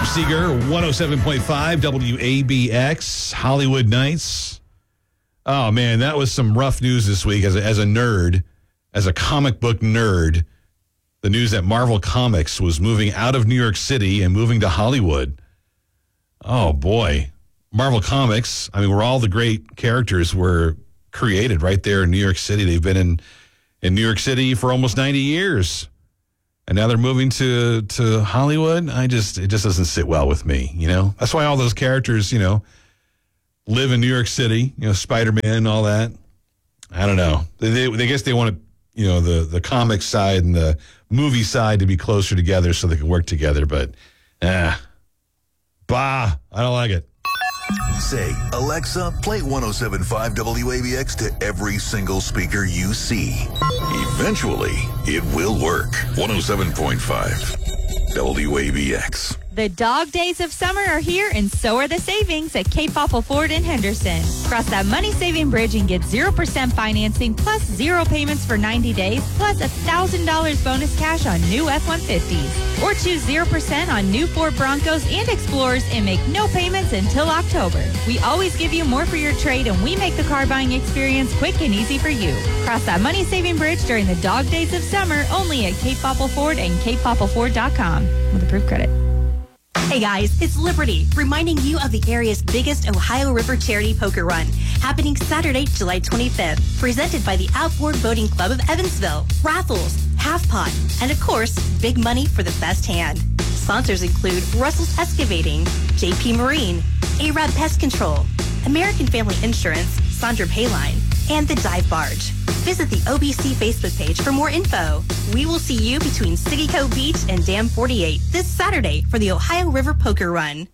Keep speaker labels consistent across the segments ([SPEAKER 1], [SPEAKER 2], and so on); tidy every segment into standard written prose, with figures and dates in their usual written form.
[SPEAKER 1] Seeger, 107.5 WABX, Hollywood Nights. Oh, man, that was some rough news this week as a nerd, as a comic book nerd. The news that Marvel Comics was moving out of New York City and moving to Hollywood. Oh, boy. Marvel Comics, I mean, where all the great characters were created right there in New York City. They've been in New York City for almost 90 years. And now they're moving to Hollywood. It just doesn't sit well with me, you know? That's why all those characters, you know, live in New York City, you know, Spider-Man and all that. I don't know. They guess they want to, you know, the comic side and the movie side to be closer together so they can work together. But, I don't like it.
[SPEAKER 2] Say, Alexa, play 107.5 WABX to every single speaker you see. Eventually, it will work. 107.5 WABX.
[SPEAKER 3] The dog days of summer are here, and so are the savings at Cape Popple Ford in Henderson. Cross that money-saving bridge and get 0% financing plus 0 payments for 90 days plus $1,000 bonus cash on new F-150s. Or choose 0% on new Ford Broncos and Explorers and make no payments until October. We always give you more for your trade, and we make the car buying experience quick and easy for you. Cross that money-saving bridge during the dog days of summer only at Cape Popple Ford and CapePoppleFord.com with approved credit.
[SPEAKER 4] Hey guys, it's Liberty, reminding you of the area's biggest Ohio River charity poker run, happening Saturday, July 25th, presented by the Outboard Boating Club of Evansville, raffles, half pot, and of course, big money for the best hand. Sponsors include Russell's Excavating, JP Marine, A-Rod Pest Control, American Family Insurance, Sandra Payline, and the Dive Barge. Visit the OBC Facebook page for more info. We will see you between Siggyco Beach and Dam 48 this Saturday for the Ohio River Poker Run.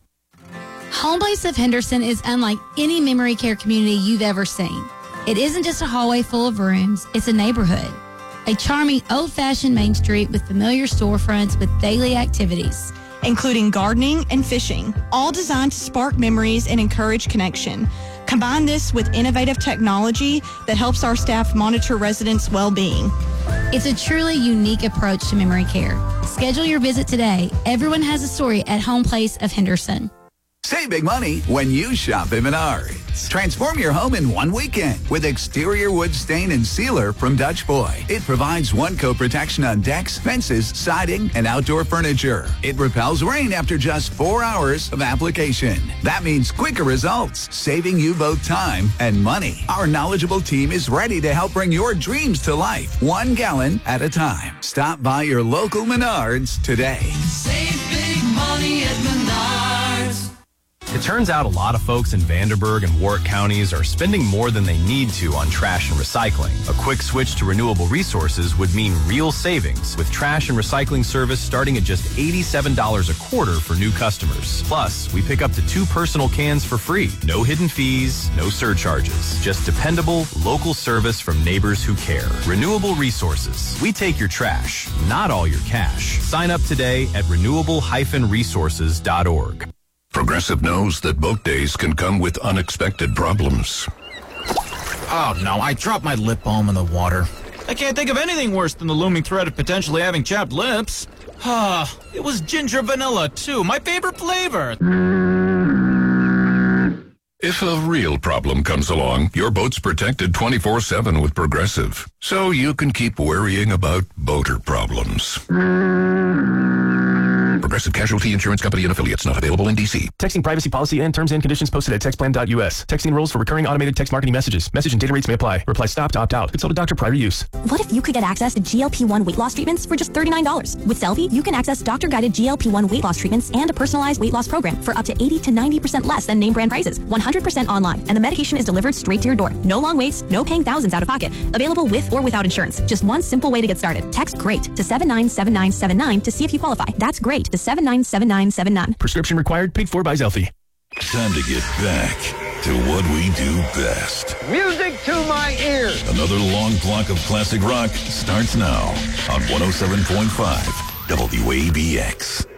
[SPEAKER 5] Home Place of Henderson is unlike any memory care community you've ever seen. It isn't just a hallway full of rooms, it's a neighborhood. A charming, old-fashioned main street with familiar storefronts with daily activities,
[SPEAKER 6] including gardening and fishing, all designed to spark memories and encourage connection. Combine this with innovative technology that helps our staff monitor residents' well-being.
[SPEAKER 5] It's a truly unique approach to memory care. Schedule your visit today. Everyone has a story at Home Place of Henderson.
[SPEAKER 7] Save big money when you shop at Menards. Transform your home in one weekend with exterior wood stain and sealer from Dutch Boy. It provides one-coat protection on decks, fences, siding, and outdoor furniture. It repels rain after just 4 hours of application. That means quicker results, saving you both time and money. Our knowledgeable team is ready to help bring your dreams to life, 1 gallon at a time. Stop by your local Menards today.
[SPEAKER 8] Save big money at Menards.
[SPEAKER 9] It turns out a lot of folks in Vanderburgh and Warwick counties are spending more than they need to on trash and recycling. A quick switch to renewable resources would mean real savings, with trash and recycling service starting at just $87 a quarter for new customers. Plus, we pick up to 2 personal cans for free. No hidden fees, no surcharges. Just dependable, local service from neighbors who care. Renewable resources. We take your trash, not all your cash. Sign up today at renewable-resources.org.
[SPEAKER 2] Progressive knows that boat days can come with unexpected problems.
[SPEAKER 10] Oh, no, I dropped my lip balm in the water. I can't think of anything worse than the looming threat of potentially having chapped lips. It was ginger vanilla, too, my favorite flavor.
[SPEAKER 2] If a real problem comes along, your boat's protected 24/7 with Progressive, so you can keep worrying about boater problems. Progressive Casualty Insurance Company and Affiliates, not available in D.C.
[SPEAKER 11] Texting privacy policy and terms and conditions posted at textplan.us. Texting rules for recurring automated text marketing messages. Message and data rates may apply. Reply stop to opt out. Consult a doctor prior to use.
[SPEAKER 12] What if you could get access to GLP-1 weight loss treatments for just $39? With Selfie, you can access doctor-guided GLP-1 weight loss treatments and a personalized weight loss program for up to 80 to 90% less than name brand prices. 100% online, and the medication is delivered straight to your door. No long waits, no paying thousands out of pocket. Available with or without insurance. Just one simple way to get started. Text GREAT to 797979 to see if you qualify. That's GREAT to 797979.
[SPEAKER 11] Prescription required, paid for by Zelfie.
[SPEAKER 2] Time to get back to what we do best.
[SPEAKER 13] Music to my ears.
[SPEAKER 2] Another long block of classic rock starts now on 107.5 WABX.